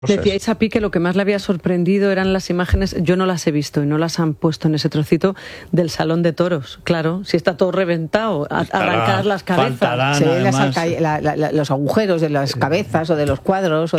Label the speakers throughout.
Speaker 1: Decíais a Pi que lo que más le había sorprendido eran las imágenes, yo no las he visto y no las han puesto en ese trocito del Salón de Toros. Claro, si está todo reventado, arrancadas las cabezas.
Speaker 2: Se ven los agujeros de las cabezas o de los cuadros.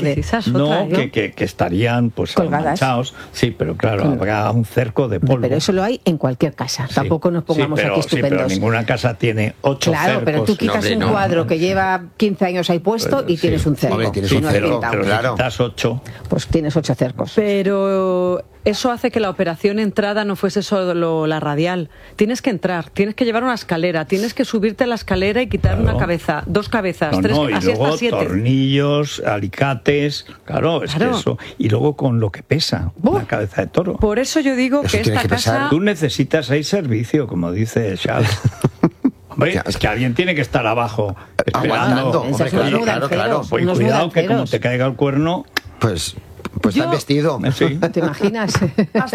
Speaker 3: Que estarían pues manchados. Sí, pero claro, habrá un cerco de polvo.
Speaker 2: Pero eso lo hay en cualquier casa. Sí. Tampoco nos pongamos aquí estupendos.
Speaker 3: Sí, pero ninguna casa tiene 8 cercos.
Speaker 2: Claro, pero tú quitas un cuadro que lleva 15 años ahí puesto y tienes un cerco.
Speaker 4: Hombre, tienes un cerco,
Speaker 3: pero claro. Quitas 8.
Speaker 2: Pues tienes 8 cercos.
Speaker 1: Pero eso hace que la operación entrada no fuese solo la radial. Tienes que entrar, tienes que llevar una escalera, tienes que subirte a la escalera y quitar una cabeza, 2 cabezas, 3,
Speaker 3: y
Speaker 1: así
Speaker 3: luego
Speaker 1: hasta 7.
Speaker 3: Tornillos, alicates, es que eso. Y luego con lo que pesa una cabeza de toro.
Speaker 1: Por eso yo digo
Speaker 4: eso
Speaker 1: que esta casa...
Speaker 3: Tú necesitas ahí servicio, como dice Charles. Hombre, es que alguien tiene que estar abajo
Speaker 4: aguantando.
Speaker 3: Claro. Pues cuidado que como te caiga el cuerno...
Speaker 4: Pues está vestido.
Speaker 3: Sí.
Speaker 2: ¿Te imaginas?
Speaker 1: Hasta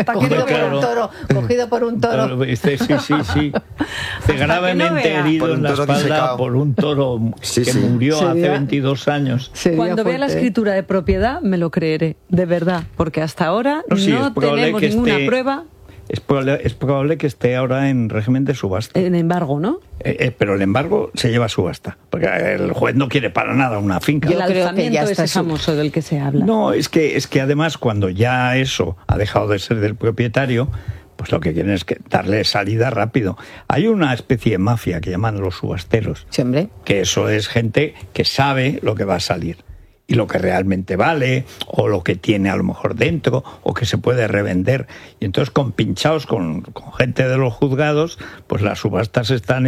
Speaker 2: cogido por un toro.
Speaker 3: Sí. Gravemente herido en la espalda por un toro que murió hace 22 años.
Speaker 1: Cuando vea la escritura de propiedad me lo creeré, de verdad, porque hasta ahora no tenemos ninguna prueba.
Speaker 3: Es probable que esté ahora en régimen de subasta.
Speaker 1: En embargo, ¿no?
Speaker 3: Pero el embargo se lleva a subasta, porque el juez no quiere para nada una finca.
Speaker 1: Y el alzamiento ese famoso del que se habla.
Speaker 3: No, es que además cuando ya eso ha dejado de ser del propietario, pues lo que quieren es darle salida rápido. Hay una especie de mafia que llaman los subasteros.
Speaker 2: Sí, hombre.
Speaker 3: Que eso es gente que sabe lo que va a salir y lo que realmente vale, o lo que tiene a lo mejor dentro, o que se puede revender. Y entonces, compinchados con gente de los juzgados, pues las subastas están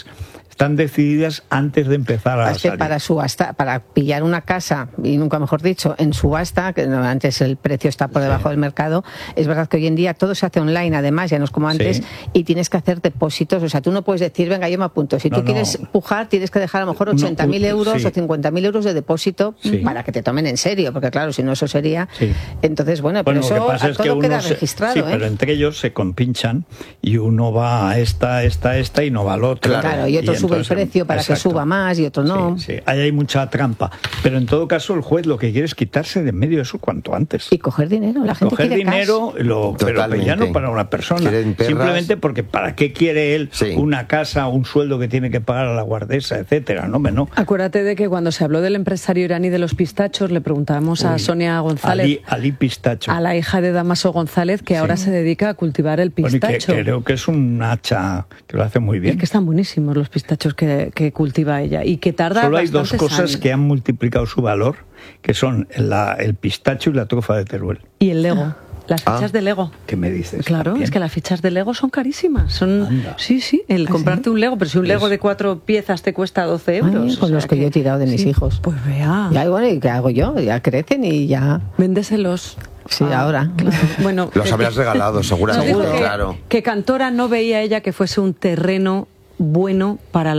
Speaker 3: decididas antes de empezar a salir.
Speaker 2: Para pillar una casa, y nunca mejor dicho, en subasta, que antes el precio está por debajo del mercado, es verdad que hoy en día todo se hace online, además, ya no es como antes, y tienes que hacer depósitos. O sea, tú no puedes decir, venga, yo me apunto. Si tú quieres pujar, tienes que dejar a lo mejor 80.000 euros o 50.000 euros de depósito para que te tomen en serio, porque claro, si no eso sería... Entonces, pero eso
Speaker 3: lo que pasa es
Speaker 2: todo
Speaker 3: que
Speaker 2: queda registrado.
Speaker 3: Sí, pero entre ellos se compinchan y uno va a esta y no va al otro.
Speaker 2: Claro, y otro sube el precio para que suba más y otro no.
Speaker 3: Sí, ahí hay mucha trampa. Pero en todo caso el juez lo que quiere es quitarse de en medio eso cuanto antes.
Speaker 2: Y coger dinero. La gente quiere
Speaker 3: dinero, pero ya no para una persona. Simplemente porque ¿para qué quiere él una casa, un sueldo que tiene que pagar a la guardesa, etcétera? No.
Speaker 1: Acuérdate de que cuando se habló del empresario iraní de los pistachos, le preguntábamos a Sonia González,
Speaker 3: Ali Pistacho,
Speaker 1: a la hija de Damaso González, que ahora se dedica a cultivar el pistacho.
Speaker 3: Y creo que es un hacha que lo hace muy bien.
Speaker 1: Es que están buenísimos los pistachos que cultiva ella y que tarda
Speaker 3: Solo hay 2 cosas
Speaker 1: años.
Speaker 3: Que han multiplicado su valor, que son el pistacho y la trufa de Teruel.
Speaker 1: Y el Lego. Las fichas de Lego.
Speaker 3: ¿Qué me dices?
Speaker 1: Claro, es que las fichas de Lego son carísimas. Sí, comprarte un Lego, pero si un Lego de 4 piezas te cuesta 12 euros.
Speaker 2: Con los que yo he tirado de mis hijos.
Speaker 1: Pues vea.
Speaker 2: Ya, bueno, ¿y qué hago yo? Ya crecen y ya...
Speaker 1: Véndeselos.
Speaker 2: Sí, ahora.
Speaker 1: Claro. Bueno,
Speaker 4: los habrás regalado, seguramente, claro.
Speaker 1: Que Cantora no veía ella que fuese un terreno bueno para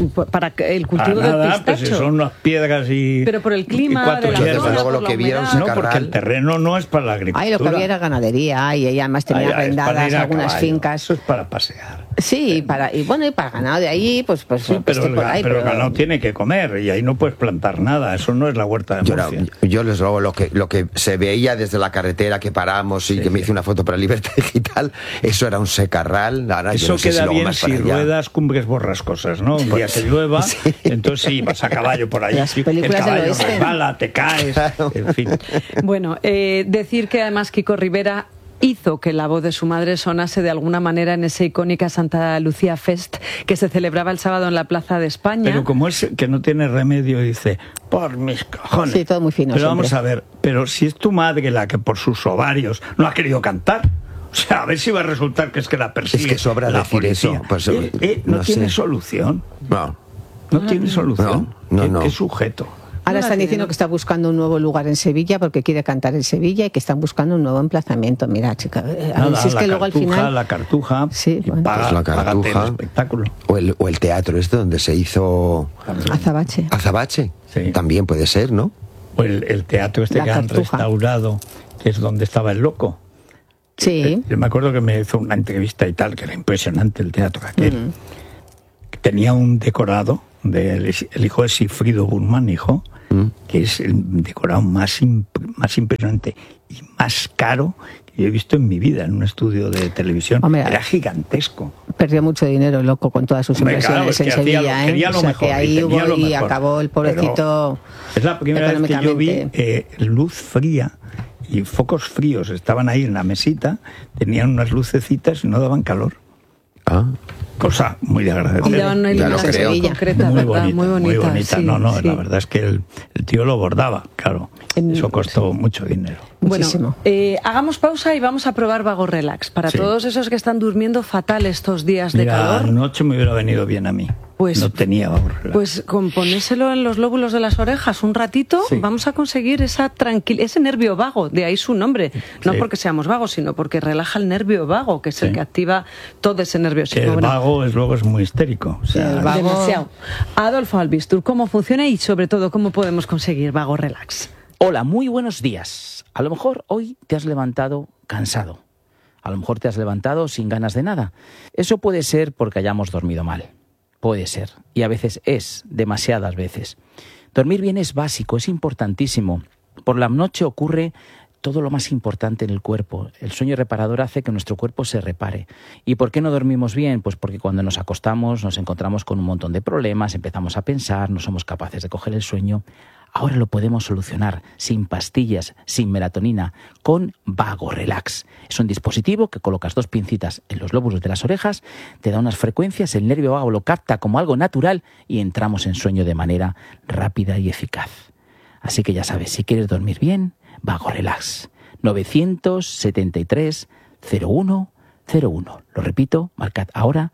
Speaker 1: el cultivo del pistacho.
Speaker 3: Pues si son unas piedras
Speaker 1: pero por el clima
Speaker 3: de
Speaker 4: luego lo que vieron
Speaker 3: porque el terreno no es para la agricultura.
Speaker 2: Lo que había era ganadería y ella además tenía arrendadas algunas fincas.
Speaker 3: Eso es para pasear.
Speaker 2: Sí, para ganado de ahí, pues
Speaker 3: pero el ganado tiene que comer y ahí no puedes plantar nada. Eso no es la huerta de Murcia.
Speaker 4: Yo les digo lo que se veía desde la carretera que paramos y que me hice una foto para Libertad Digital, eso era un secarral. Ahora,
Speaker 3: eso no sé queda bien si ruedas cumbres borrascosas, ¿no? Un día que llueva, entonces sí, vas a caballo por ahí.
Speaker 2: Las películas
Speaker 3: el caballo
Speaker 2: del oeste.
Speaker 3: resbala, te caes, en fin.
Speaker 1: Bueno, decir que además Kiko Rivera hizo que la voz de su madre sonase de alguna manera en esa icónica Santa Lucía Fest que se celebraba el sábado en la Plaza de España.
Speaker 3: Pero como es que no tiene remedio, dice, por mis cojones.
Speaker 2: Sí, todo muy fino.
Speaker 3: Pero
Speaker 2: siempre.
Speaker 3: Vamos a ver, pero si es tu madre la que por sus ovarios no ha querido cantar, o sea, a ver si va a resultar que es que la persigue.
Speaker 4: Es que sobra
Speaker 3: la
Speaker 4: decir
Speaker 3: policía.
Speaker 4: eso. Pues,
Speaker 3: no tiene solución. No tiene solución. ¿Qué sujeto?
Speaker 2: Ahora están diciendo que está buscando un nuevo lugar en Sevilla porque quiere cantar en Sevilla y que están buscando un nuevo emplazamiento. Mira, chica, si es que luego al final...
Speaker 3: La Cartuja,
Speaker 2: sí, bueno.
Speaker 3: paga,
Speaker 4: la Cartuja,
Speaker 3: el espectáculo.
Speaker 4: O el teatro donde se hizo...
Speaker 2: Azabache.
Speaker 3: Sí.
Speaker 4: También puede ser, ¿no?
Speaker 3: O el teatro que han restaurado, que es donde estaba el loco.
Speaker 2: Sí.
Speaker 3: Yo me acuerdo que me hizo una entrevista y tal, que era impresionante el teatro aquel. Tenía un decorado, el hijo de Sigfrido Burman, que es el decorado más impresionante y más caro que yo he visto en mi vida en un estudio de televisión. Hombre, era gigantesco.
Speaker 2: Perdió mucho dinero, loco, con todas sus inversiones en Sevilla.
Speaker 3: Quería lo mejor,
Speaker 2: que ahí hubo y acabó el pobrecito.
Speaker 3: Es la primera vez que yo vi luz fría y focos fríos. Estaban ahí en la mesita, tenían unas lucecitas y no daban calor. Cosa muy de agradecer.
Speaker 1: Y daban una iluminación concreta,
Speaker 3: muy
Speaker 1: ¿verdad?
Speaker 3: Bonita, muy bonita.
Speaker 1: Sí,
Speaker 3: la verdad es que el tío lo bordaba, claro. Eso costó mucho dinero.
Speaker 1: Bueno, hagamos pausa y vamos a probar Vago Relax. Para todos esos que están durmiendo fatal estos días de calor.
Speaker 3: Anoche me hubiera venido bien a mí.
Speaker 1: Pues,
Speaker 3: no tenía Vago Relax.
Speaker 1: Pues con ponéselo en los lóbulos de las orejas un ratito, vamos a conseguir ese nervio vago, de ahí su nombre. No porque seamos vagos, sino porque relaja el nervio vago, que es el que activa todo ese nerviosismo.
Speaker 3: El vago luego es muy histérico. O sea,
Speaker 1: el vago... Demasiado. Adolfo Albistur, ¿cómo funciona y sobre todo cómo podemos conseguir Vago Relax?
Speaker 5: Hola, muy buenos días. A lo mejor hoy te has levantado cansado. A lo mejor te has levantado sin ganas de nada. Eso puede ser porque hayamos dormido mal. Puede ser. Y a veces es, demasiadas veces. Dormir bien es básico, es importantísimo. Por la noche ocurre todo lo más importante en el cuerpo. El sueño reparador hace que nuestro cuerpo se repare. ¿Y por qué no dormimos bien? Pues porque cuando nos acostamos nos encontramos con un montón de problemas, empezamos a pensar, no somos capaces de coger el sueño. Ahora lo podemos solucionar sin pastillas, sin melatonina, con Vago Relax. Es un dispositivo que colocas 2 pincitas en los lóbulos de las orejas, te da unas frecuencias, el nervio vago lo capta como algo natural y entramos en sueño de manera rápida y eficaz. Así que ya sabes, si quieres dormir bien, Vago Relax. 973 01 01. Lo repito, marcad ahora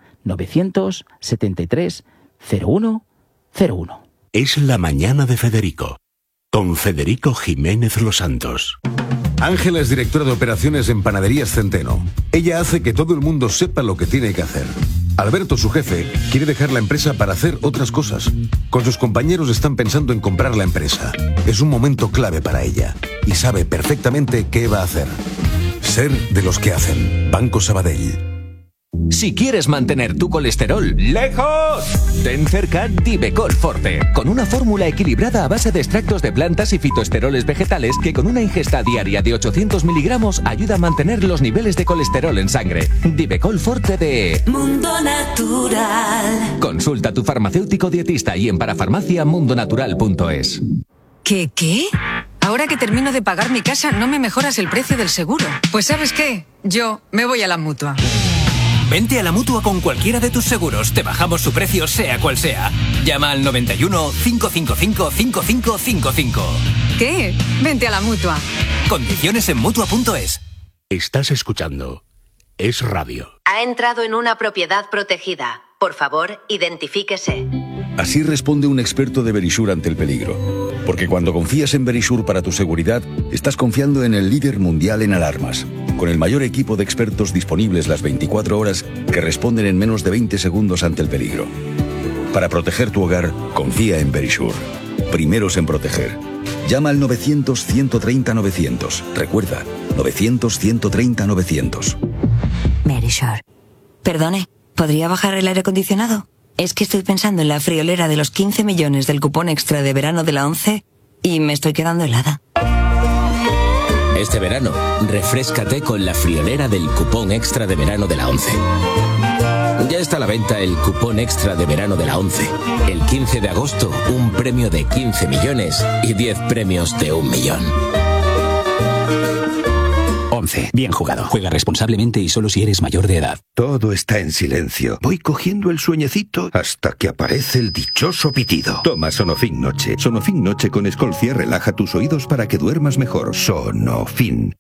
Speaker 5: 973 01 01.
Speaker 6: Es la mañana de Federico, con Federico Jiménez Los Santos.
Speaker 7: Ángela es directora de operaciones en Panaderías Centeno. Ella hace que todo el mundo sepa lo que tiene que hacer. Alberto, su jefe, quiere dejar la empresa para hacer otras cosas. Con sus compañeros están pensando en comprar la empresa. Es un momento clave para ella y sabe perfectamente qué va a hacer. Ser de los que hacen. Banco Sabadell.
Speaker 8: Si quieres mantener tu colesterol lejos, ten cerca Divecol Forte, con una fórmula equilibrada a base de extractos de plantas y fitoesteroles vegetales que con una ingesta diaria de 800 miligramos ayuda a mantener los niveles de colesterol en sangre. Divecol Forte de
Speaker 9: Mundo Natural.
Speaker 8: Consulta a tu farmacéutico dietista y en parafarmaciamundonatural.es.
Speaker 9: ¿Qué? Ahora que termino de pagar mi casa, ¿no me mejoras el precio del seguro? Pues ¿sabes qué? Yo me voy a la Mutua.
Speaker 10: Vente a la Mutua con cualquiera de tus seguros. Te bajamos su precio, sea cual sea. Llama al 91 555 5555.
Speaker 9: ¿Qué? Vente a la Mutua.
Speaker 10: Condiciones en Mutua.es.
Speaker 6: Estás escuchando Es Radio.
Speaker 11: Ha entrado en una propiedad protegida. Por favor, identifíquese.
Speaker 12: Así responde un experto de Verisure ante el peligro. Porque cuando confías en Verisure para tu seguridad, estás confiando en el líder mundial en alarmas. Con el mayor equipo de expertos disponibles las 24 horas que responden en menos de 20 segundos ante el peligro. Para proteger tu hogar, confía en Verisure. Primeros en proteger. Llama al 900-130-900. Recuerda, 900-130-900.
Speaker 11: Verisure. Perdone, ¿podría bajar el aire acondicionado? Es que estoy pensando en la friolera de los 15 millones del cupón extra de verano de la 11 y me estoy quedando helada.
Speaker 8: Este verano, refréscate con la friolera del cupón extra de verano de la 11. Ya está a la venta el cupón extra de verano de la 11. El 15 de agosto, un premio de 15 millones y 10 premios de 1 millón.
Speaker 10: 11. Bien jugado. Juega responsablemente y solo si eres mayor de edad.
Speaker 13: Todo está en silencio. Voy cogiendo el sueñecito hasta que aparece el dichoso pitido. Toma Sonofin Noche. Sonofin Noche con Escolcia relaja tus oídos para que duermas mejor. Sonofin.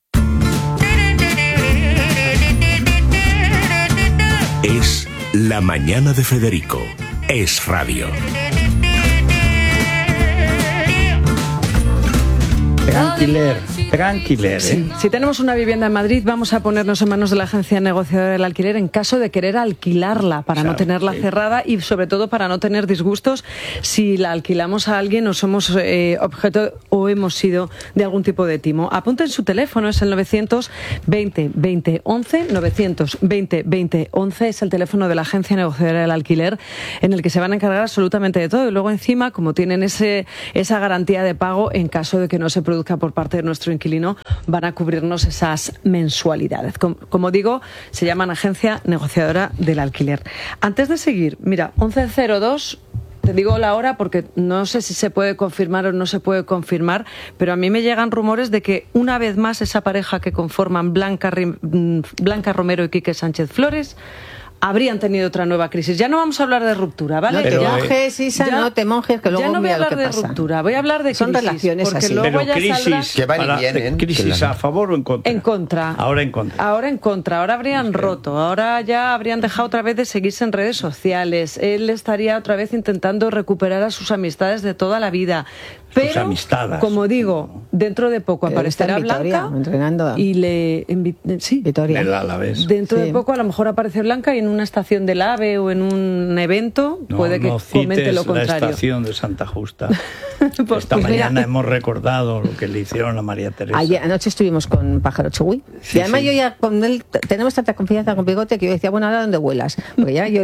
Speaker 6: Es la mañana de Federico. Es Radio.
Speaker 3: Tranquiler.
Speaker 1: Sí. Si tenemos una vivienda en Madrid, vamos a ponernos en manos de la agencia negociadora del alquiler en caso de querer alquilarla, para no tenerla cerrada y sobre todo para no tener disgustos si la alquilamos a alguien o somos objeto o hemos sido de algún tipo de timo. Apunten su teléfono, es el 920 20 11, 920 20 11 es el teléfono de la agencia negociadora del alquiler, en el que se van a encargar absolutamente de todo. Y luego encima, como tienen esa garantía de pago, en caso de que no se produzca por parte de nuestro inquilino, van a cubrirnos esas mensualidades. Como digo, se llaman agencia negociadora del alquiler. Antes de seguir, mira, 11:02, te digo la hora porque no sé si se puede confirmar o no se puede confirmar, pero a mí me llegan rumores de que una vez más esa pareja que conforman Blanca Romero y Quique Sánchez Flores habrían tenido otra nueva crisis. Ya no vamos a hablar de ruptura, ¿vale?
Speaker 2: No te mojes, Isa, no te mojes, que luego
Speaker 1: ya no voy a hablar de
Speaker 2: pasa.
Speaker 1: Ruptura, voy a hablar de crisis.
Speaker 2: Son relaciones
Speaker 1: porque
Speaker 2: así.
Speaker 1: Luego
Speaker 3: pero
Speaker 1: ya
Speaker 3: crisis,
Speaker 4: que van y vienen.
Speaker 3: ¿Crisis a favor o en contra?
Speaker 1: En contra.
Speaker 3: Ahora en contra.
Speaker 1: Ahora en contra. Ahora habrían roto. Ahora ya habrían dejado otra vez de seguirse en redes sociales. Él estaría otra vez intentando recuperar a sus amistades de toda la vida. Pero, como digo, dentro de poco aparecerá Blanca
Speaker 2: entrenando
Speaker 1: y Vitoria. Dentro de poco a lo mejor aparece Blanca y en una estación del AVE o en un evento puede que comente lo contrario.
Speaker 3: La estación de Santa Justa. Esta mañana hemos recordado lo que le hicieron a María Teresa.
Speaker 2: Anoche estuvimos con Pájaro Chugui y además yo ya con él tenemos tanta confianza con Bigote que yo decía, bueno, ¿ahora dónde vuelas? Porque ya yo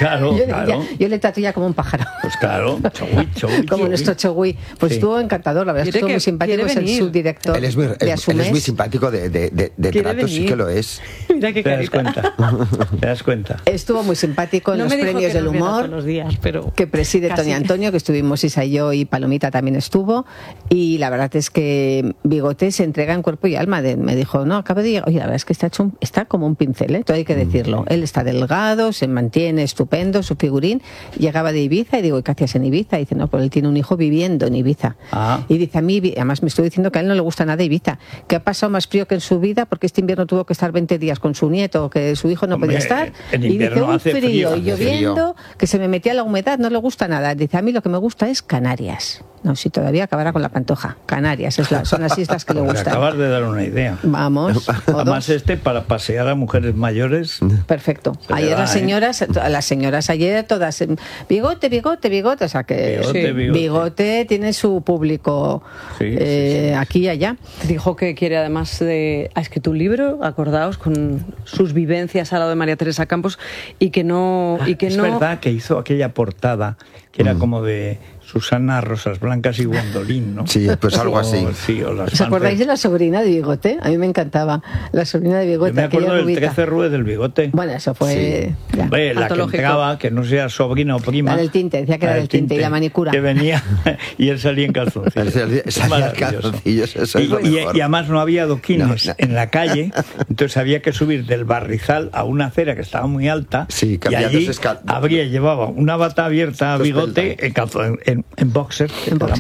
Speaker 2: le trato ya como un pájaro.
Speaker 3: Pues claro, Chugui.
Speaker 2: Como nuestro Chugui. Pues estuvo encantador, la verdad es que estuvo muy simpático, es el subdirector
Speaker 4: él es muy simpático de trato, sí que lo es.
Speaker 1: Mira qué carita.
Speaker 3: ¿Te das cuenta?
Speaker 2: Estuvo muy simpático en los premios del humor
Speaker 1: los días, pero
Speaker 2: que preside
Speaker 1: casi.
Speaker 2: Tony Antonio, que estuvimos Isa y yo, y Palomita también estuvo, y la verdad es que Bigote se entrega en cuerpo y alma. Me dijo, no, acabo de llegar, oye, la verdad es que está como un pincel, todo hay que decirlo. Él está delgado, se mantiene estupendo, su figurín. Llegaba de Ibiza y digo, ¿y qué hacías en Ibiza? Y dice, no, pues él tiene un hijo viviendo en Ibiza. Y dice, a mí, además me estoy diciendo que a él no le gusta nada Ibiza, que ha pasado más frío que en su vida porque este invierno tuvo que estar 20 días con su nieto, que su hijo no podía estar, y dice, un frío y lloviendo, que se me metía la humedad, no le gusta nada. Dice, a mí lo que me gusta es Canarias. No, si todavía acabará con la Pantoja. Canarias, son las islas que le gustan.
Speaker 3: Acabas de dar una idea.
Speaker 2: Vamos.
Speaker 3: Además para pasear a mujeres mayores.
Speaker 2: Perfecto. Ayer las señoras ayer todas, bigote, o sea que bigote tiene su público aquí y allá.
Speaker 1: Dijo que quiere, además ha escrito un libro, acordaos, con sus vivencias al lado de María Teresa Campos, y que no...
Speaker 3: Es verdad que hizo aquella portada que era como de Susana, Rosas Blancas y Gondolín, ¿no?
Speaker 4: Sí, pues algo así.
Speaker 2: ¿Os acordáis de la sobrina de Bigote? A mí me encantaba la sobrina de Bigote.
Speaker 3: Yo me acuerdo del 13 Rue del Bigote.
Speaker 2: Bueno, eso fue...
Speaker 3: Sí. Hombre, la que entregaba, que no sea sobrina o prima.
Speaker 2: La del tinte, decía que era del tinte, y la manicura.
Speaker 3: Que venía y él salía en calzoncillos.
Speaker 4: Salía en calzoncillos, eso es lo mejor.
Speaker 3: Y además no había adoquines en la calle, entonces había que subir del Barrizal a una acera que estaba muy alta, y allí llevaba una bata abierta a Bigote en boxer,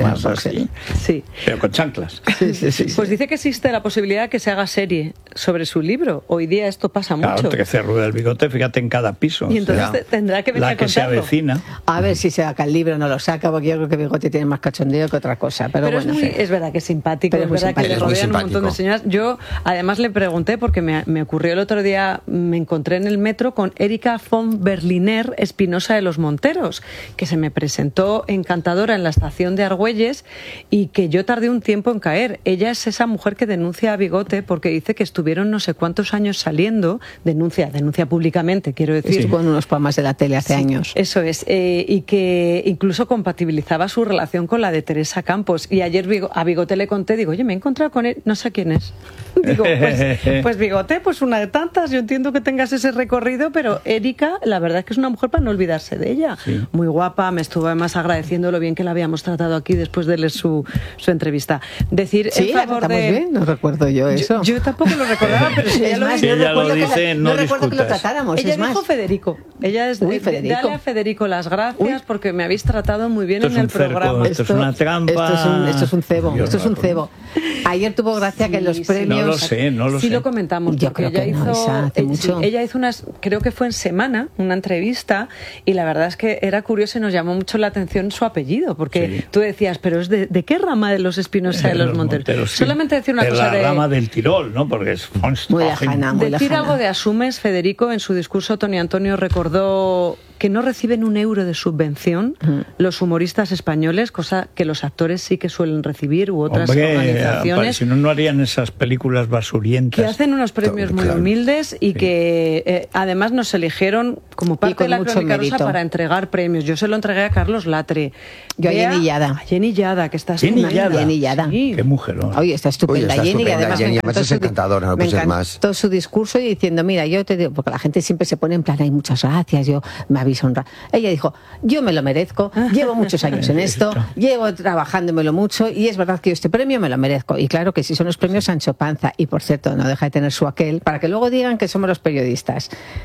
Speaker 1: sí,
Speaker 3: pero con chanclas.
Speaker 1: Sí. Pues dice que existe la posibilidad de que se haga serie sobre su libro. Hoy día esto pasa mucho.
Speaker 3: Claro, 13 Rue del Bigote, fíjate, en cada piso.
Speaker 1: Y entonces tendrá que venir
Speaker 3: la
Speaker 1: a contarlo.
Speaker 3: Que se avecina.
Speaker 2: A ver si se saca el libro, no lo saca, porque yo creo que Bigote tiene más cachondeo que otra cosa. Pero bueno,
Speaker 1: es verdad que es simpático, es verdad que le rodean un montón de señoras. Yo además le pregunté, porque me ocurrió el otro día, me encontré en el metro con Erika von Berliner Espinosa de los Monteros, que se me presentó encantadora en la estación de Argüelles y que yo tardé un tiempo en caer. Ella es esa mujer que denuncia a Bigote porque dice que estuvieron no sé cuántos años saliendo, denuncia públicamente, quiero decir.
Speaker 2: Estuvo en unos programas de la tele hace años.
Speaker 1: Eso es, y que incluso compatibilizaba su relación con la de Teresa Campos. Y ayer a Bigote le conté, digo, oye, me he encontrado con él, no sé quién es. Digo, pues Bigote, pues una de tantas, yo entiendo que tengas ese recorrido, pero Erika, la verdad es que es una mujer para no olvidarse de ella. Sí. Muy guapa, me estuvo además agradeciendo lo bien que la habíamos tratado aquí después de leer su entrevista. Decir,
Speaker 2: sí,
Speaker 1: en favor de...
Speaker 2: bien, no recuerdo yo eso.
Speaker 1: Yo tampoco lo recordaba, pero si ella
Speaker 3: lo dice, no
Speaker 2: recuerdo que lo tratáramos.
Speaker 1: Ella dijo Federico. Ella es
Speaker 2: Federico.
Speaker 1: Dale a Federico las gracias porque me habéis tratado muy bien en el programa.
Speaker 3: Esto es una trampa.
Speaker 2: Esto es un cebo. Ayer tuvo gracia que en los premios...
Speaker 3: lo sé.
Speaker 1: Sí lo comentamos,
Speaker 2: Yo
Speaker 1: porque
Speaker 2: creo que
Speaker 1: ella
Speaker 2: no,
Speaker 1: hizo,
Speaker 2: Isa, hace mucho.
Speaker 1: ella hizo creo que fue en Semana, una entrevista, y la verdad es que era curioso y nos llamó mucho la atención su apellido, porque tú decías, pero ¿es de qué rama de los Espinosa de los Monteros?
Speaker 3: Sí.
Speaker 1: Solamente decir una cosa
Speaker 3: de la rama del Tirol, ¿no? Porque es
Speaker 2: muy lejana, muy
Speaker 1: decir
Speaker 2: lejana.
Speaker 1: algo de Asumes, Federico, en su discurso Tony Antonio recordó que no reciben un euro de subvención los humoristas españoles, cosa que los actores sí que suelen recibir, u otras organizaciones.
Speaker 3: Si no, no harían esas películas basurientas.
Speaker 1: Que hacen unos premios muy humildes y que además nos eligieron como parte de la Crónica Rosa para entregar premios. Yo se lo entregué a Carlos Latre.
Speaker 2: Yo a Jenny Yada.
Speaker 1: A Jenny Yada, que está
Speaker 2: estupenda.
Speaker 3: Jenny Yada.
Speaker 1: Sí.
Speaker 3: Qué mujerón.
Speaker 2: Oye, está estupenda. Jenny, y además
Speaker 4: Jenny, es encantadora, no
Speaker 2: me
Speaker 4: puede ser
Speaker 2: encantó
Speaker 4: más.
Speaker 2: su discurso y diciendo, mira, yo te digo, porque la gente siempre se pone en plan, hay muchas gracias, yo me habéis honrado. Ella dijo, yo me lo merezco, llevo muchos años en esto, llevo trabajándomelo mucho y es verdad que yo este premio me lo merezco. Y claro que sí, son los premios Sancho Panza. Y por cierto, no deja de tener su aquel, para que luego digan que somos los periodistas.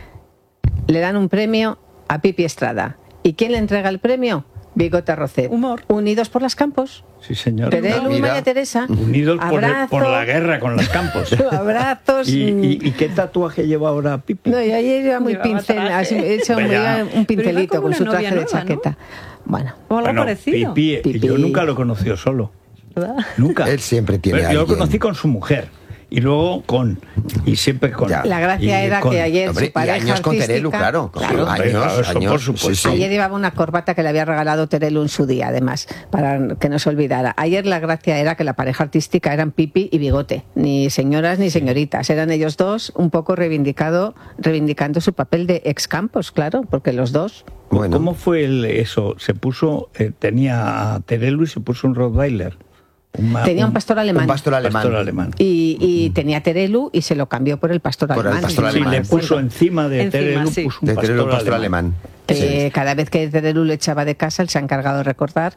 Speaker 2: Le dan un premio a Pipi Estrada. ¿Y quién le entrega el premio? Bigote Rocet.
Speaker 1: Humor.
Speaker 2: Unidos por las Campos.
Speaker 3: Sí, señor.
Speaker 2: Terelu y María Teresa.
Speaker 3: Unidos por la guerra con las Campos.
Speaker 2: Abrazos.
Speaker 3: ¿Y qué tatuaje lleva ahora Pipi?
Speaker 2: No, y ayer lleva muy pincel, he hecho un pincelito con su traje de chaqueta. ¿No? Bueno,
Speaker 1: o algo parecido.
Speaker 3: Pipi, yo nunca lo he conocido solo.
Speaker 1: ¿Verdad?
Speaker 3: Nunca.
Speaker 4: Él siempre tiene
Speaker 3: Yo lo conocí con su mujer. Y luego siempre con...
Speaker 2: La gracia era que ayer su pareja
Speaker 4: años con
Speaker 2: artística...
Speaker 4: Terelu, claro. Años,
Speaker 3: por supuesto.
Speaker 2: Ayer llevaba una corbata que le había regalado Terelu en su día, además, para que no se olvidara. Ayer la gracia era que la pareja artística eran Pipi y Bigote. Ni señoras ni señoritas. Eran ellos dos un poco reivindicando su papel de ex Campos, claro, porque los dos...
Speaker 3: Bueno. ¿Cómo fue eso? Se puso... tenía a Terelu y se puso un Rottweiler.
Speaker 2: Tenía un pastor alemán.
Speaker 4: Un pastor alemán.
Speaker 2: Y tenía Terelu y se lo cambió por el pastor alemán.
Speaker 4: El pastor alemán.
Speaker 3: Sí, le puso encima de Terelu, puso un pastor alemán.
Speaker 2: Cada vez que Terelu le echaba de casa, él se ha encargado de recordar,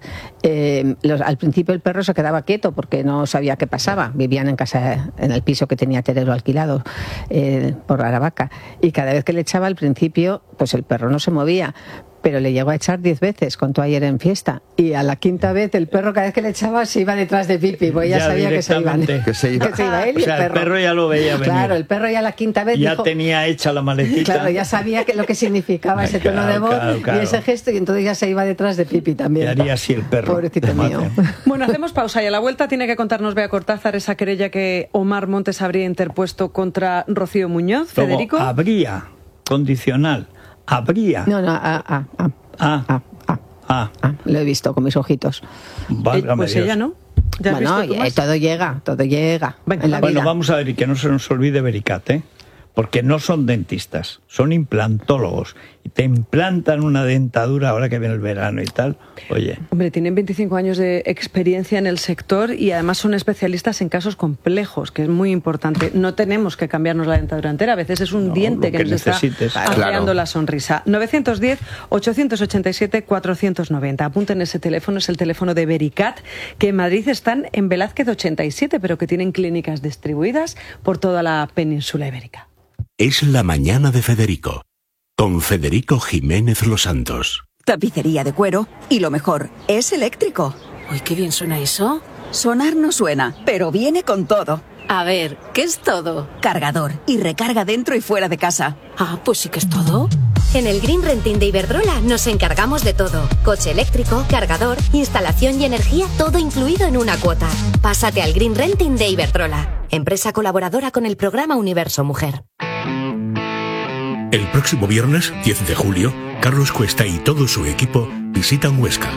Speaker 2: al principio el perro se quedaba quieto porque no sabía qué pasaba. Vivían en casa, en el piso que tenía Terelu alquilado por Aravaca. Y cada vez que le echaba al principio, pues el perro no se movía. Pero le llegó a echar 10 veces, contó ayer en fiesta. Y a la quinta vez el perro cada vez que le echaba se iba detrás de Pipi, porque ya sabía que se iban.
Speaker 4: Que se iba
Speaker 3: él y el perro ya lo veía venir.
Speaker 2: Claro, el perro ya la quinta vez
Speaker 3: ya tenía hecha la maletita.
Speaker 2: Claro, ya sabía lo que significaba ese tono de voz y ese gesto, y entonces ya se iba detrás de Pipi también.
Speaker 3: Y haría así el perro.
Speaker 2: Pobrecito mío.
Speaker 1: Bueno, hacemos pausa y a la vuelta tiene que contarnos Bea Cortázar esa querella que Omar Montes habría interpuesto contra Rocío Muñoz. Federico.
Speaker 3: Habría, condicional, habría.
Speaker 2: No, lo he visto con mis ojitos.
Speaker 1: Pues ella no.
Speaker 2: Bueno, todo llega.
Speaker 1: Venga,
Speaker 2: en la vida.
Speaker 3: Vamos a ver, y que no se nos olvide Vericat, porque no son dentistas, son implantólogos. Y te implantan una dentadura ahora que viene el verano y tal. Oye.
Speaker 1: Hombre, tienen 25 años de experiencia en el sector y además son especialistas en casos complejos, que es muy importante. No tenemos que cambiarnos la dentadura entera. A veces es un diente que nos está afeando la sonrisa. 910-887-490. Apunten ese teléfono, es el teléfono de Vericat, que en Madrid están en Velázquez 87, pero que tienen clínicas distribuidas por toda la península ibérica.
Speaker 6: Es la mañana de Federico, con Federico Jiménez Los Santos.
Speaker 14: Tapicería de cuero y lo mejor, es eléctrico.
Speaker 15: Uy, qué bien suena eso.
Speaker 14: Sonar no suena, pero viene con todo.
Speaker 15: A ver, ¿qué es todo?
Speaker 14: Cargador y recarga dentro y fuera de casa.
Speaker 15: Ah, pues sí que es todo.
Speaker 16: En el Green Renting de Iberdrola nos encargamos de todo. Coche eléctrico, cargador, instalación y energía, todo incluido en una cuota. Pásate al Green Renting de Iberdrola, empresa colaboradora con el programa Universo Mujer.
Speaker 6: El próximo viernes, 10 de julio, Carlos Cuesta y todo su equipo visitan Huesca.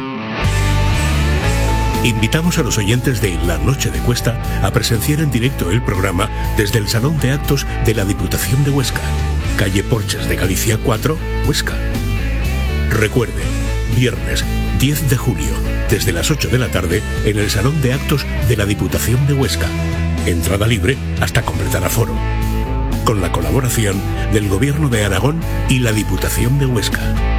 Speaker 6: Invitamos a los oyentes de La Noche de Cuesta a presenciar en directo el programa desde el Salón de Actos de la Diputación de Huesca, calle Porches de Galicia 4, Huesca. Recuerde, viernes 10 de julio, desde las 8 de la tarde, en el Salón de Actos de la Diputación de Huesca. Entrada libre hasta completar aforo. Con la colaboración del Gobierno de Aragón y la Diputación de Huesca.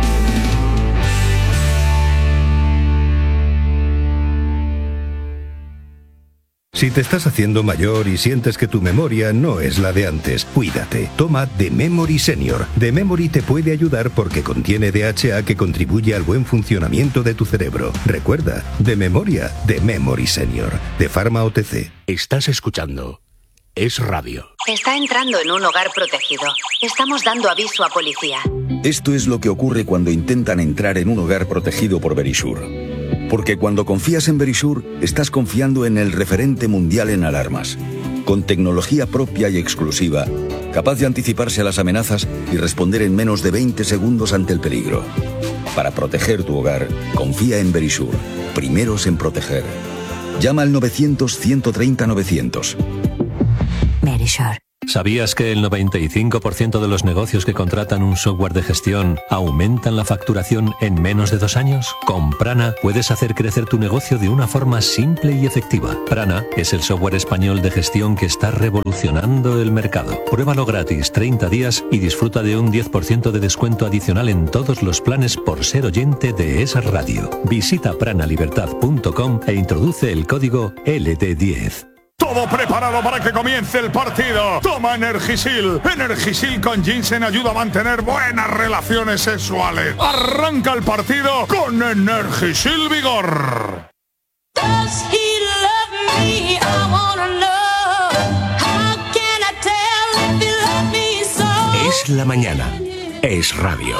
Speaker 13: Si te estás haciendo mayor y sientes que tu memoria no es la de antes, cuídate. Toma The Memory Senior. The Memory te puede ayudar porque contiene DHA que contribuye al buen funcionamiento de tu cerebro. Recuerda, de memoria, The Memory Senior, de Pharma OTC.
Speaker 6: Estás escuchando Es Radio.
Speaker 16: Está entrando en un hogar protegido. Estamos dando aviso a policía.
Speaker 12: Esto es lo que ocurre cuando intentan entrar en un hogar protegido por Verisure. Porque cuando confías en Verisure, estás confiando en el referente mundial en alarmas. Con tecnología propia y exclusiva, capaz de anticiparse a las amenazas y responder en menos de 20 segundos ante el peligro. Para proteger tu hogar, confía en Verisure. Primeros en proteger. Llama al 900-130-900.
Speaker 11: Verisure.
Speaker 17: ¿Sabías que el 95% de los negocios que contratan un software de gestión aumentan la facturación en menos de 2 años? Con Prana puedes hacer crecer tu negocio de una forma simple y efectiva. Prana es el software español de gestión que está revolucionando el mercado. Pruébalo gratis 30 días y disfruta de un 10% de descuento adicional en todos los planes por ser oyente de Es Radio. Visita pranalibertad.com e introduce el código LD10.
Speaker 18: Todo preparado para que comience el partido. Toma Energisil. Energisil con ginseng ayuda a mantener buenas relaciones sexuales. Arranca el partido con Energisil Vigor.
Speaker 6: Es la mañana. Es Radio.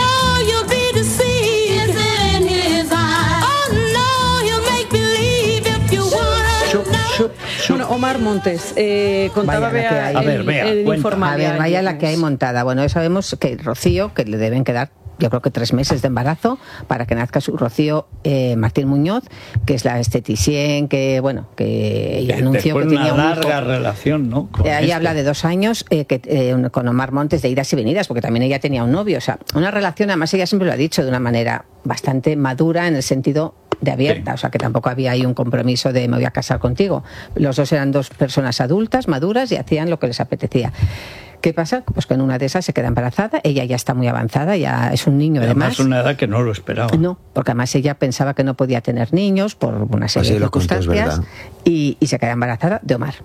Speaker 1: Bueno, Omar Montes, contaba Bea el informario.
Speaker 2: A ver, vaya la que hay montada. Bueno, sabemos que Rocío, que le deben quedar, yo creo que 3 meses de embarazo para que nazca su Rocío Martín Muñoz, que es la esteticien, que bueno, que ella anunció que tenía
Speaker 3: una larga relación, ¿no?
Speaker 2: Ella habla de 2 años con Omar Montes, de idas y venidas, porque también ella tenía un novio, o sea, una relación, además ella siempre lo ha dicho de una manera bastante madura en el sentido de abierta, o sea que tampoco había ahí un compromiso de me voy a casar contigo. Los dos eran 2 personas adultas, maduras, y hacían lo que les apetecía. ¿Qué pasa? Pues que en una de esas se queda embarazada, ella ya está muy avanzada, ya es un niño además.
Speaker 3: Una edad que no lo esperaba.
Speaker 2: No, porque además ella pensaba que no podía tener niños por una serie de circunstancias y se queda embarazada de Omar.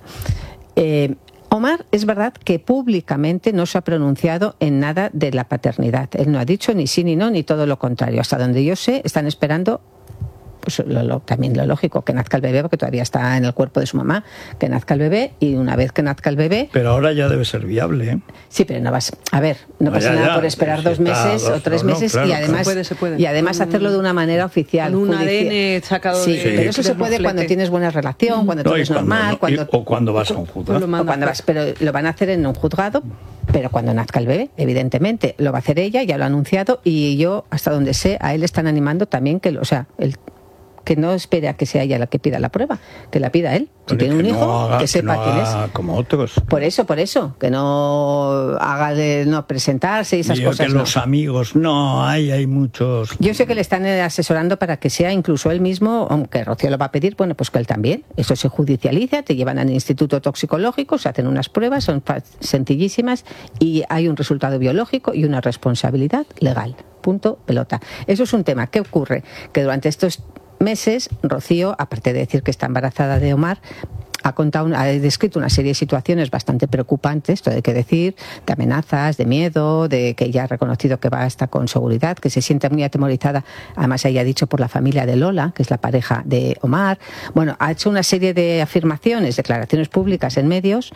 Speaker 2: Omar, es verdad que públicamente no se ha pronunciado en nada de la paternidad. Él no ha dicho ni sí ni no, ni todo lo contrario. Hasta donde yo sé, están esperando pues también lo lógico, que nazca el bebé, porque todavía está en el cuerpo de su mamá, que nazca el bebé, y una vez que nazca el bebé...
Speaker 3: Pero ahora ya debe ser viable, ¿eh?
Speaker 2: Sí, pero no vas... A ver, no pasa nada por esperar 2 meses o 3 meses, claro, y además se puede. Y además hacerlo de una manera oficial.
Speaker 1: Con un ADN sacado
Speaker 2: de... Pero eso se puede cuando tienes buena relación, cuando todo es normal...
Speaker 3: o cuando vas a un juzgado.
Speaker 2: Pero lo van a hacer en un juzgado, pero cuando nazca el bebé, evidentemente. Lo va a hacer ella, ya lo ha anunciado, y yo, hasta donde sé, a él le están animando también que que no espere a que sea ella la que pida la prueba, que la pida él. Si tiene un hijo, que sepa quién es.
Speaker 3: Como otros.
Speaker 2: Por eso, que no haga de no presentarse y esas cosas.
Speaker 3: Que los amigos, hay muchos.
Speaker 2: Yo sé que le están asesorando para que sea incluso él mismo, aunque Rocío lo va a pedir, bueno, pues que él también. Eso se judicializa, te llevan al instituto toxicológico, se hacen unas pruebas, son sencillísimas, y hay un resultado biológico y una responsabilidad legal. Punto, pelota. Eso es un tema. ¿Qué ocurre? Que durante estos meses, Rocío, aparte de decir que está embarazada de Omar, ha descrito una serie de situaciones bastante preocupantes, esto hay que decir, de amenazas, de miedo, de que ella ha reconocido que va hasta con seguridad, que se siente muy atemorizada, además ella ha dicho por la familia de Lola, que es la pareja de Omar. Bueno, ha hecho una serie de afirmaciones, declaraciones públicas en medios,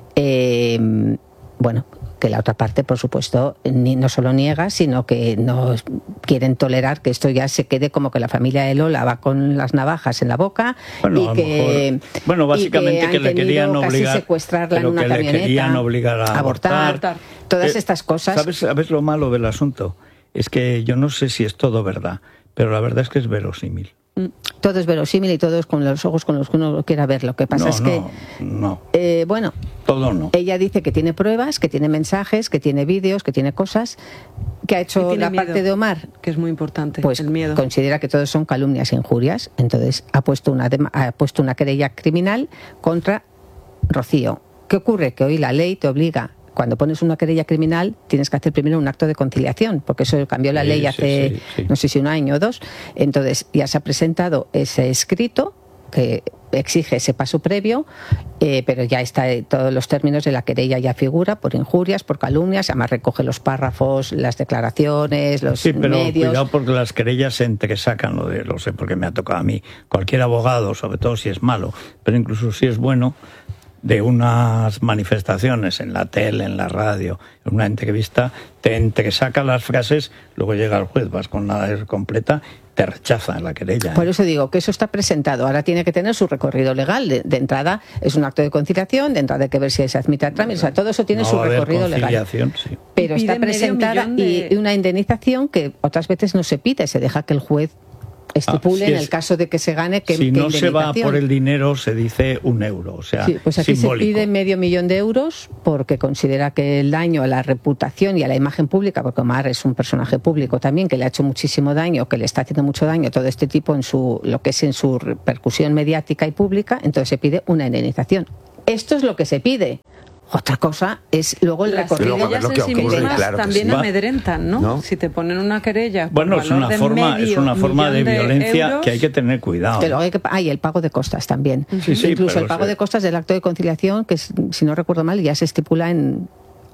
Speaker 2: que la otra parte, por supuesto, no solo niega, sino que no quieren tolerar que esto ya se quede como que la familia de Lola va con las navajas en la boca
Speaker 3: básicamente que le querían obligar,
Speaker 2: secuestrarla en una camioneta,
Speaker 3: le querían obligar a abortar.
Speaker 2: Todas estas cosas.
Speaker 3: ¿Sabes lo malo del asunto? Es que yo no sé si es todo verdad, pero la verdad es que es verosímil.
Speaker 2: Todo es verosímil y todo es con los ojos con los que uno quiera ver. Lo que pasa es que
Speaker 3: todo no.
Speaker 2: Ella dice que tiene pruebas, que tiene mensajes, que tiene vídeos, que tiene cosas, que ha hecho la
Speaker 1: miedo,
Speaker 2: parte de Omar,
Speaker 1: que es muy importante.
Speaker 2: Pues
Speaker 1: el miedo.
Speaker 2: Considera que todos son calumnias e injurias, entonces ha puesto una querella criminal contra Rocío. ¿Qué ocurre? Que hoy la ley te obliga, cuando pones una querella criminal, tienes que hacer primero un acto de conciliación, porque eso cambió la ley hace, no sé si 1 año o 2. Entonces, ya se ha presentado ese escrito que exige ese paso previo, pero ya está todos los términos de la querella ya figura, por injurias, por calumnias, además recoge los párrafos, las declaraciones, los medios.
Speaker 3: Cuidado, porque las querellas se entresacan, lo sé porque me ha tocado a mí. Cualquier abogado, sobre todo si es malo, pero incluso si es bueno, de unas manifestaciones en la tele, en la radio, en una entrevista, te entresaca las frases, luego llega el juez, vas con la completa, te rechaza la querella.
Speaker 2: Por eso digo que eso está presentado. Ahora tiene que tener su recorrido legal. De entrada es un acto de conciliación, de entrada hay que ver si se admite a trámite. O sea, todo eso tiene su recorrido legal.
Speaker 3: Sí.
Speaker 2: Pero está presentada y una indemnización que otras veces no se pide, se deja que el juez estipule en el caso de que se gane que
Speaker 3: si no se va por el dinero se dice €1, o sea,
Speaker 2: sí, pues aquí
Speaker 3: simbólico.
Speaker 2: se pide €500,000 porque considera que el daño a la reputación y a la imagen pública, porque Omar es un personaje público también que le ha hecho muchísimo daño, que le está haciendo mucho daño todo este tipo en lo que es en su repercusión mediática y pública, entonces se pide una indemnización. Esto es lo que se pide. Otra cosa es luego el recorrido.
Speaker 1: Las querellas en sí mismas también amedrentan, ¿no? Si te ponen una querella por
Speaker 3: es una forma de violencia que hay que tener cuidado.
Speaker 2: Pero hay el pago de costas también.
Speaker 3: Sí,
Speaker 2: incluso el pago de costas del acto de conciliación, que si no recuerdo mal ya se estipula en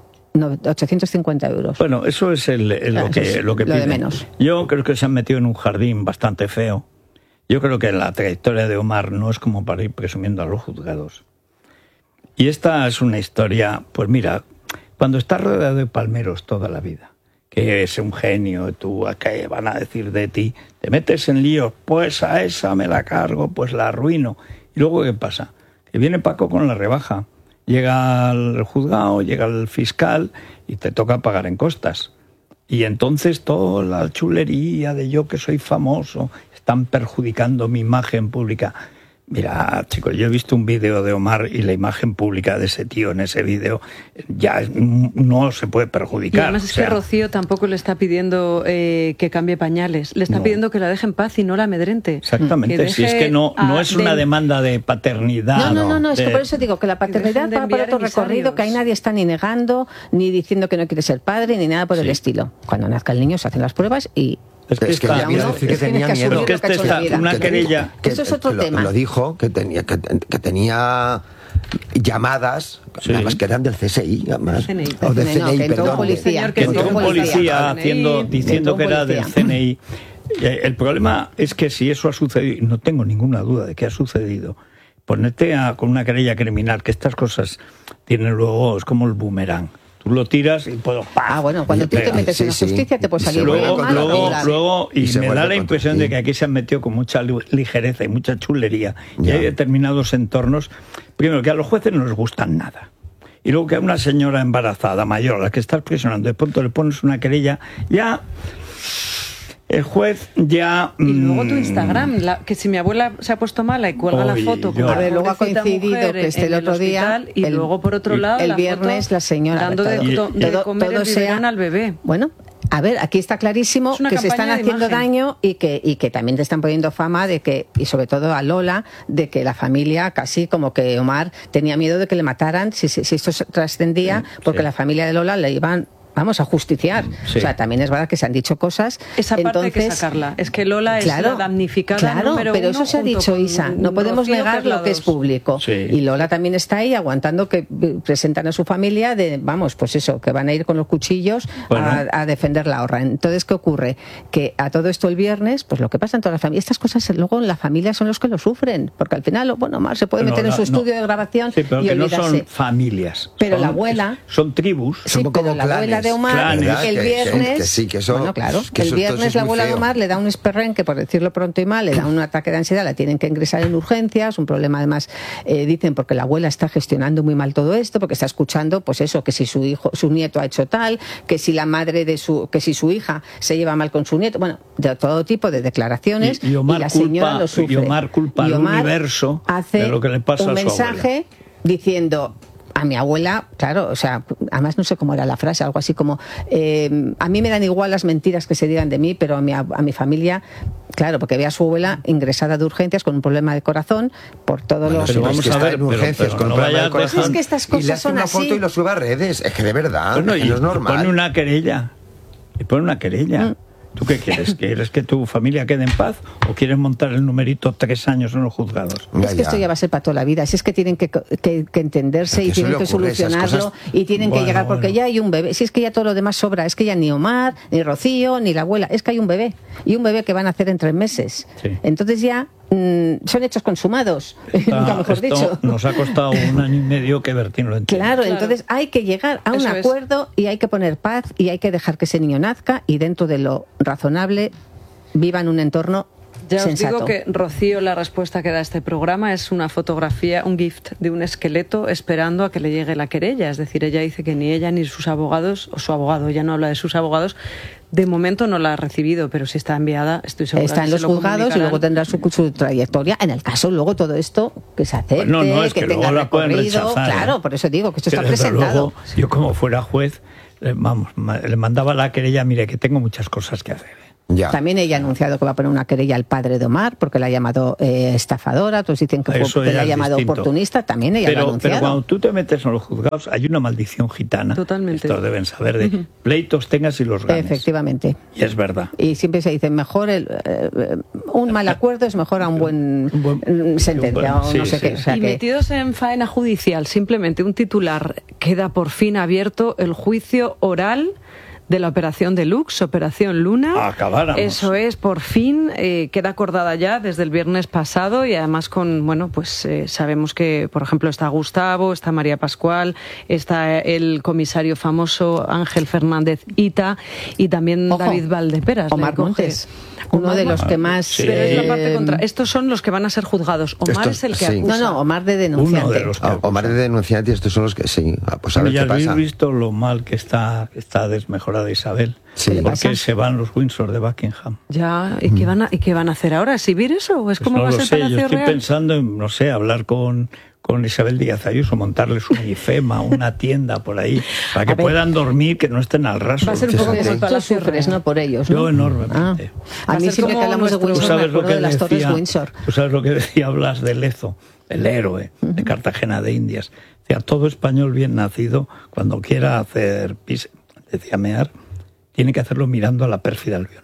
Speaker 2: 850 euros.
Speaker 3: Bueno, eso es lo que piden.
Speaker 2: De menos.
Speaker 3: Yo creo que se han metido en un jardín bastante feo. Yo creo que la trayectoria de Omar no es como para ir presumiendo a los juzgados. Y esta es una historia, pues mira, cuando estás rodeado de palmeros toda la vida, que es un genio, tú, ¿qué van a decir de ti? Te metes en líos, pues a esa me la cargo, pues la arruino. ¿Y luego qué pasa? Que viene Paco con la rebaja. Llega al juzgado, llega el fiscal y te toca pagar en costas. Y entonces toda la chulería de yo que soy famoso, están perjudicando mi imagen pública. Mira, chicos, yo he visto un vídeo de Omar y la imagen pública de ese tío en ese vídeo ya no se puede perjudicar.
Speaker 1: Y además es que Rocío tampoco le está pidiendo que cambie pañales, le está pidiendo que la deje en paz y no la amedrente.
Speaker 3: Exactamente, si es que no es una demanda de paternidad.
Speaker 2: No, es que por eso digo que la paternidad va por otro recorrido, que ahí nadie está ni negando, ni diciendo que no quiere ser padre, ni nada por el estilo. Cuando nazca el niño se hacen las pruebas y...
Speaker 4: Es que tenía miedo.
Speaker 3: Que una querella.
Speaker 2: Eso es otro tema.
Speaker 4: Lo dijo, que tenía llamadas, además que eran del CSI, además, o del CNI, perdón.
Speaker 3: Que entró un policía diciendo que era del CNI. El problema es que si eso ha sucedido, y no tengo ninguna duda de que ha sucedido, ponerte con una querella criminal, que estas cosas tienen luego, es como el boomerang. Tú lo tiras y puedo...
Speaker 2: bueno, cuando tú te metes en la justicia te puede salir
Speaker 3: luego y me da la impresión de que aquí se han metido con mucha ligereza y mucha chulería. Y hay determinados entornos, primero, que a los jueces no les gustan nada. Y luego que a una señora embarazada, mayor, a la que estás presionando, de pronto le pones una querella, ya... El juez ya...
Speaker 1: Y luego tu Instagram, que si mi abuela se ha puesto mala y cuelga la foto...
Speaker 2: luego ha coincidido que el otro día...
Speaker 1: Y luego, por otro lado,
Speaker 2: el viernes la señora...
Speaker 1: Dando de comer el biberón al bebé.
Speaker 2: Bueno... A ver, aquí está clarísimo que se están haciendo daño y que también te están poniendo fama de que, y sobre todo a Lola, de que la familia casi como que Omar tenía miedo de que le mataran si esto trascendía, porque la familia de Lola le iban... a justiciar. O sea, también es verdad que se han dicho cosas.
Speaker 1: Esa parte hay que sacarla. Es que Lola es la damnificada número
Speaker 2: pero
Speaker 1: uno,
Speaker 2: eso se ha dicho, Isa. No podemos negar lo que es público. Y Lola también está ahí aguantando que presentan a su familia pues eso, que van a ir con los cuchillos a defender la honra. Entonces, ¿qué ocurre? Que a todo esto el viernes, pues lo que pasa en todas las familias, estas cosas luego en la familia son los que lo sufren. Porque al final, Omar se puede meter en su estudio de grabación y olvidarse.
Speaker 3: No son familias.
Speaker 2: Pero la abuela...
Speaker 3: Son tribus.
Speaker 2: Son como la abuela de Omar, el viernes, el viernes la abuela de Omar le da un esperrenque, por decirlo pronto y mal, le da un ataque de ansiedad, la tienen que ingresar en urgencias, un problema además, dicen, porque la abuela está gestionando muy mal todo esto, porque está escuchando, pues eso, que si su nieto ha hecho tal, que si la madre que si su hija se lleva mal con su nieto, bueno, de todo tipo de declaraciones,
Speaker 3: y Omar
Speaker 2: la señora lo sufre.
Speaker 3: Y Omar culpa al universo de lo que le pasa a su abuela.
Speaker 2: Un mensaje diciendo... A mi abuela, claro, o sea, además no sé cómo era la frase, algo así como a mí me dan igual las mentiras que se digan de mí, pero a mi familia, claro, porque ve a su abuela ingresada de urgencias con un problema de corazón por todos los...
Speaker 4: Pero vamos a ver, en urgencias con un problema de corazón,
Speaker 2: es que estas cosas
Speaker 4: y le hace
Speaker 2: son
Speaker 4: una
Speaker 2: así.
Speaker 4: foto y lo sube a redes, es que de verdad, no es normal.
Speaker 3: Pone una querella, ¿Tú qué quieres? ¿Quieres que tu familia quede en paz o quieres montar el numerito 3 años en los juzgados?
Speaker 2: Es que esto ya va a ser para toda la vida. Si es que tienen que entenderse y tienen que solucionarlo y tienen que llegar, porque ya hay un bebé. Si es que ya todo lo demás sobra, es que ya ni Omar, ni Rocío, ni la abuela, es que hay un bebé. Y un bebé que van a hacer en 3 meses. Sí. Entonces ya son hechos consumados, nunca mejor dicho.
Speaker 3: Nos ha costado 1 año y medio que Bertín lo entienda.
Speaker 2: Claro, entonces hay que llegar a un acuerdo y hay que poner paz y hay que dejar que ese niño nazca y dentro de lo razonable viva en un entorno
Speaker 1: ya
Speaker 2: sensato.
Speaker 1: Os digo que, Rocío, la respuesta que da este programa es una fotografía, un gift de un esqueleto esperando a que le llegue la querella. Es decir, ella dice que ni ella ni sus abogados, o su abogado, ya no habla de sus abogados, de momento no la ha recibido, pero si está enviada, estoy segura
Speaker 2: está en los juzgados y luego tendrá su trayectoria. En el caso, luego todo esto que se acepte,
Speaker 3: no, es que
Speaker 2: tenga
Speaker 3: la pueden
Speaker 2: recorrido.
Speaker 3: rechazar,
Speaker 2: claro, por eso digo que esto está
Speaker 3: desde
Speaker 2: presentado.
Speaker 3: Luego, yo como fuera juez, le mandaba la querella, mire que tengo muchas cosas que hacer.
Speaker 4: Ya.
Speaker 2: También ella ha anunciado que va a poner una querella al padre de Omar porque la ha llamado estafadora, otros dicen que la ha llamado oportunista, también ella lo ha anunciado.
Speaker 3: Pero cuando tú te metes en los juzgados hay una maldición gitana.
Speaker 1: Totalmente.
Speaker 3: Esto deben saber de pleitos tengas y los ganes.
Speaker 2: Efectivamente.
Speaker 3: Y es verdad.
Speaker 2: Y siempre se dice mejor un mal acuerdo es mejor a un buen sentencia o no sé qué. O sea
Speaker 1: y metidos en faena judicial, simplemente un titular, queda por fin abierto el juicio oral de la operación Deluxe, Operación Luna.
Speaker 3: Acabáramos.
Speaker 1: Eso es, por fin, queda acordada ya desde el viernes pasado y además sabemos que, por ejemplo, está Gustavo, está María Pascual, está el comisario famoso Ángel Fernández Ita y también David Valdeperas.
Speaker 2: Omar Montes. Uno de los que más...
Speaker 1: Sí. Pero es la parte contra. Estos son los que van a ser juzgados. Omar es el que acusa.
Speaker 2: No, Omar de denunciante.
Speaker 4: Omar de denunciante y estos son los que... Sí, pues a ver qué pasa.
Speaker 3: ¿Habéis visto lo mal que está desmejorada Isabel?
Speaker 4: Sí.
Speaker 3: Porque se van los Windsor de Buckingham.
Speaker 1: Ya, ¿y qué van a hacer ahora? ¿Exhibir eso? ¿O es como va a ser
Speaker 3: Palacio
Speaker 1: Real?
Speaker 3: Yo estoy pensando en, hablar con Isabel Díaz Ayuso, montarles un IFEMA, una tienda por ahí, para que puedan dormir, que no estén al raso.
Speaker 1: Va a ser un poco como el Palacio Real,
Speaker 2: no por ellos, ¿no?
Speaker 3: Yo enormemente.
Speaker 2: A mí siempre que hablamos de Windsor me acuerdo de las Torres Windsor.
Speaker 3: Tú sabes lo que decía Blas de Lezo, el héroe de Cartagena de Indias. Decía, todo español bien nacido, cuando quiera hacer pis, decía mear, tiene que hacerlo mirando a la pérfida Albión.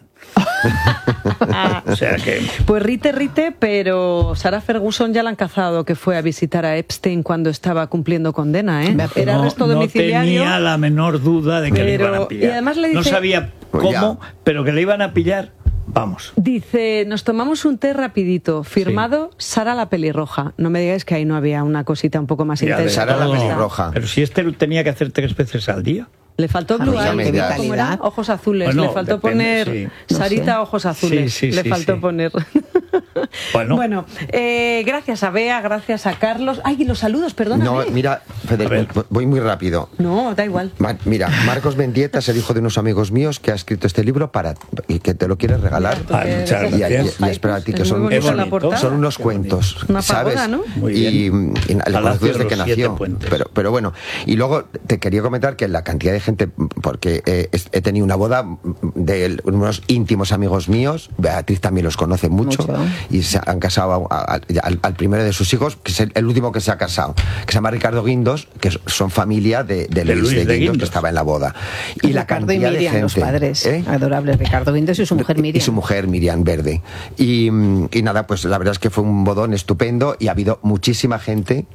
Speaker 3: O sea que...
Speaker 1: Pues rite, pero Sarah Ferguson ya la han cazado, que fue a visitar a Epstein cuando estaba cumpliendo condena, ¿eh? Era arresto domiciliario.
Speaker 3: No tenía la menor duda de que le iban a pillar.
Speaker 1: Y además le dice,
Speaker 3: no sabía cómo, pero que le iban a pillar. Vamos.
Speaker 1: Dice, nos tomamos un té rapidito, firmado Sara la pelirroja. No me digáis que ahí no había una cosita un poco más intensa.
Speaker 4: Sara la pelirroja.
Speaker 3: Pero si tenía que hacer 3 veces al día.
Speaker 1: Le faltó blue eye, ¿cómo era? Ojos azules.
Speaker 3: Bueno,
Speaker 1: le faltó poner Sarita ojos azules. Le faltó poner. Bueno, gracias a Bea, gracias a Carlos. Ay, y los saludos, perdóname.
Speaker 4: No, mira, Federico, voy muy rápido.
Speaker 1: No, da igual.
Speaker 4: Mira, Marcos Mendieta es el hijo de unos amigos míos que ha escrito este libro y que te lo quiere regalar.
Speaker 3: Muchas gracias.
Speaker 4: Y espera a ti, que son unos cuentos,
Speaker 1: una
Speaker 4: ¿sabes?
Speaker 1: pagoda, ¿no?
Speaker 3: Muy bien.
Speaker 4: Y le conocí desde que nació. Pero bueno, y luego te quería comentar que la cantidad de gente, porque he tenido una boda de unos íntimos amigos míos, Beatriz también los conoce mucho. Y se han casado al primero de sus hijos, que es el último que se ha casado, que se llama Ricardo Guindos, que son familia de Luis de Guindos, que estaba en la boda. Y la
Speaker 2: Ricardo
Speaker 4: cantidad
Speaker 2: y Miriam,
Speaker 4: de gente,
Speaker 2: los padres adorables, Ricardo Guindos y su mujer Miriam.
Speaker 4: Y su mujer Miriam Verde. Y nada, pues la verdad es que fue un bodón estupendo y ha habido muchísima gente.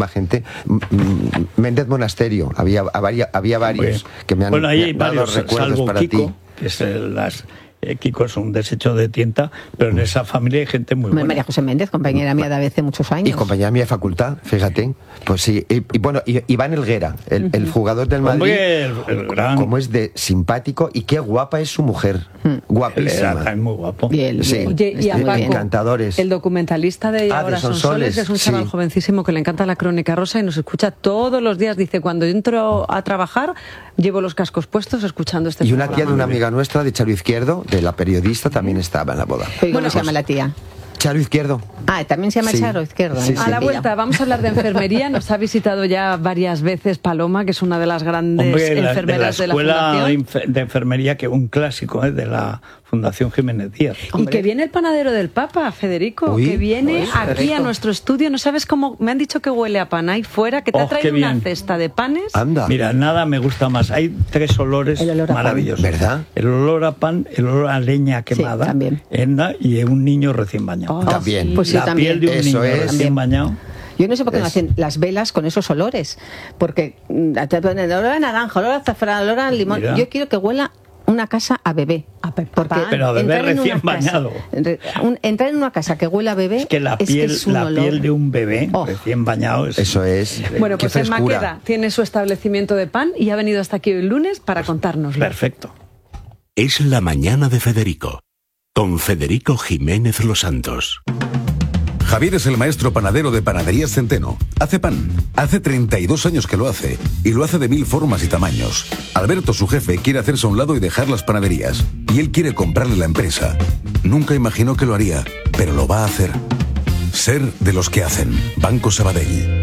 Speaker 4: Méndez Monasterio, había varios que me han dado recuerdos para
Speaker 3: Kiko,
Speaker 4: ti.
Speaker 3: Que es Kiko es un desecho de tienta, pero en esa familia hay gente muy buena.
Speaker 2: María José Méndez, compañera mía de hace muchos años.
Speaker 4: Y compañera mía de facultad, fíjate. Pues sí, y bueno, Iván Helguera, el jugador del Madrid.
Speaker 3: El gran...
Speaker 4: Como es de simpático y qué guapa es su mujer. Guapísima.
Speaker 3: Era muy guapo.
Speaker 4: Sí,
Speaker 1: Oye, y a Paco,
Speaker 4: encantadores.
Speaker 1: el documentalista de Ahora Son Soles, que es un chaval jovencísimo que le encanta la Crónica Rosa y nos escucha todos los días. Dice, cuando entro a trabajar, llevo los cascos puestos escuchando este programa.
Speaker 4: Y una tía de una amiga nuestra, de Charo Izquierdo, de la periodista, también estaba en la boda.
Speaker 2: ¿Cómo se llama la tía?
Speaker 4: Charo Izquierdo.
Speaker 2: También se llama Charo Izquierdo.
Speaker 1: A la vuelta vamos a hablar de enfermería. Nos ha visitado ya varias veces Paloma, que es una de las grandes enfermeras de la Fundación.
Speaker 3: De enfermería, que es un clásico de la Fundación Jiménez Díaz.
Speaker 1: Y que viene el panadero del Papa, Federico, que viene aquí a nuestro estudio. No sabes cómo, me han dicho que huele a pan ahí fuera, que te ha traído una cesta de panes.
Speaker 4: Anda.
Speaker 3: Mira, nada me gusta más. Hay 3 olores maravillosos.
Speaker 4: ¿Verdad?
Speaker 3: El olor a pan, el olor a leña quemada, y un niño recién bañado.
Speaker 4: También.
Speaker 2: Pues
Speaker 3: la piel de un niño recién bañado.
Speaker 2: Yo no sé por qué no hacen las velas con esos olores, porque te ponen olor a naranja, olor a azafrán, olor a limón. Mira. Yo quiero que huela una casa a bebé.
Speaker 3: Pero a bebé recién bañado.
Speaker 2: Entrar en una casa que huele a bebé
Speaker 3: es que la piel de un bebé recién bañado
Speaker 4: eso es.
Speaker 1: Bueno, pues en Maqueda tiene su establecimiento de pan y ha venido hasta aquí hoy lunes para contárnoslo.
Speaker 3: Perfecto.
Speaker 6: Es la mañana de Federico, con Federico Jiménez Los Santos.
Speaker 7: Javier es el maestro panadero de Panaderías Centeno. Hace pan. Hace 32 años que lo hace. Y lo hace de 1000 formas y tamaños. Alberto, su jefe, quiere hacerse a un lado y dejar las panaderías. Y él quiere comprarle la empresa. Nunca imaginó que lo haría, pero lo va a hacer. Ser de los que hacen. Banco Sabadell.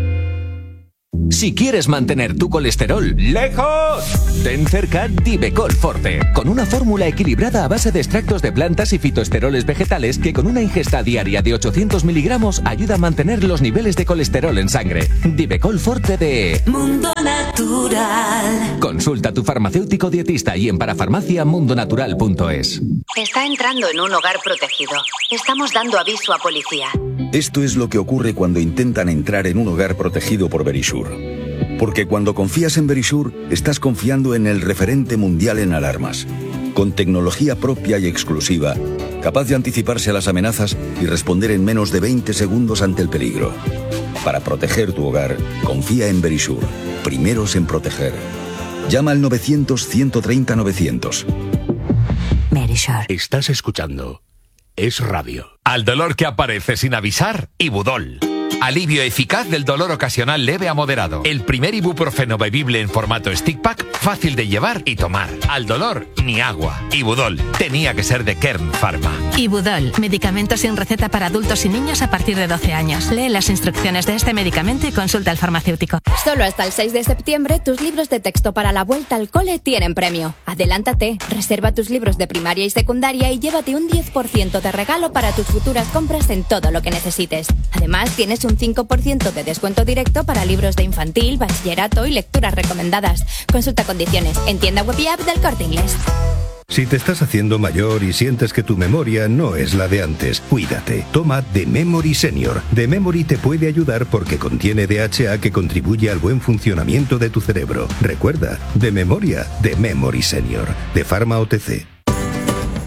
Speaker 8: Si quieres mantener tu colesterol lejos, ten cerca Divecol Forte, con una fórmula equilibrada a base de extractos de plantas y fitoesteroles vegetales que con una ingesta diaria de 800 miligramos ayuda a mantener los niveles de colesterol en sangre. Divecol Forte de
Speaker 19: Mundo Natural.
Speaker 8: Consulta a tu farmacéutico dietista y en parafarmaciamundonatural.es.
Speaker 16: Está entrando en un hogar protegido. Estamos dando aviso a policía.
Speaker 12: Esto es lo que ocurre cuando intentan entrar en un hogar protegido por Verisure. Porque cuando confías en Verisure, estás confiando en el referente mundial en alarmas, con tecnología propia y exclusiva, capaz de anticiparse a las amenazas y responder en menos de 20 segundos ante el peligro. Para proteger tu hogar, confía en Verisure, primeros en proteger. Llama al 900-130-900.
Speaker 19: Verisure.
Speaker 6: Estás escuchando Es Radio.
Speaker 20: Al dolor que aparece sin avisar, Ibudol. Alivio eficaz del dolor ocasional leve a moderado. El primer ibuprofeno bebible en formato stick pack, fácil de llevar y tomar. Al dolor, ni agua. Ibudol. Tenía que ser de Kern Pharma.
Speaker 21: Ibudol. Medicamento sin receta para adultos y niños a partir de 12 años. Lee las instrucciones de este medicamento y consulta al farmacéutico.
Speaker 22: Solo hasta el 6 de septiembre, tus libros de texto para la vuelta al cole tienen premio. Adelántate, reserva tus libros de primaria y secundaria y llévate un 10% de regalo para tus futuras compras en todo lo que necesites. Además, tienes un 5% de descuento directo para libros de infantil, bachillerato y lecturas recomendadas. Consulta condiciones en tienda web y app del Corte Inglés.
Speaker 13: Si te estás haciendo mayor y sientes que tu memoria no es la de antes, cuídate. Toma The Memory Senior. The Memory te puede ayudar porque contiene DHA que contribuye al buen funcionamiento de tu cerebro. Recuerda, de memoria, The Memory Senior, de Pharma OTC.